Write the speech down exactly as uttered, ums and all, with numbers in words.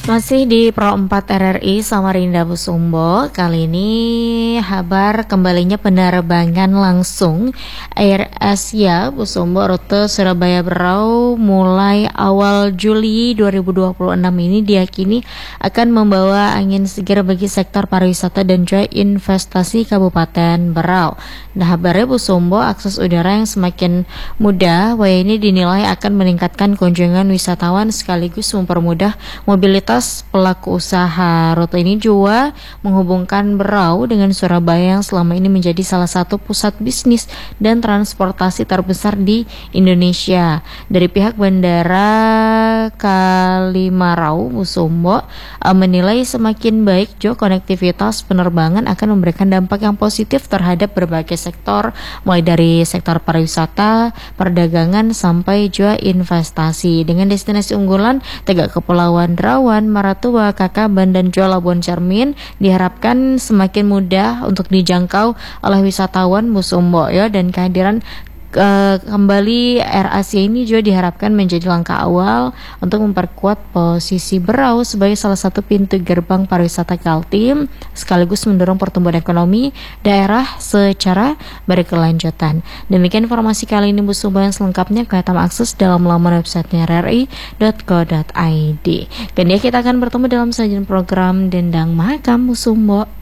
Masih di Pro empat R R I Samarinda Busumbo. Kali ini kabar kembalinya penerbangan langsung Air Asia Busumbo rute Surabaya Berau mulai awal Juli dua ribu dua puluh enam ini diyakini akan membawa angin segar bagi sektor pariwisata dan juga investasi Kabupaten Berau. Nah, kabarnya Busumbo akses udara yang semakin mudah, waya ini dinilai akan meningkatkan kunjungan wisatawan sekaligus mempermudah mobilitas pelaku usaha. Rute ini juga menghubungkan Berau dengan Surabaya yang selama ini menjadi salah satu pusat bisnis dan transportasi terbesar di Indonesia. Dari pihak Bandara Kalimarau Busumbo uh, menilai semakin baik jo konektivitas penerbangan akan memberikan dampak yang positif terhadap berbagai sektor, mulai dari sektor pariwisata, perdagangan sampai juga investasi. Dengan destinasi unggulan tiga kepulauan Derawan, Maratua, Kakaban, dan juga Labuan Cermin diharapkan semakin mudah untuk dijangkau oleh wisatawan Busumbo ya, dan kehadiran Uh, kembali Air Asia ini juga diharapkan menjadi langkah awal untuk memperkuat posisi Berau sebagai salah satu pintu gerbang pariwisata Kaltim sekaligus mendorong pertumbuhan ekonomi daerah secara berkelanjutan. Demikian informasi kali ini Busumbo, yang selengkapnya kalian akses dalam laman websitenya r r i dot co dot i d. Kemudian kita akan bertemu dalam sajian program Dendang Mahakam Busumbo.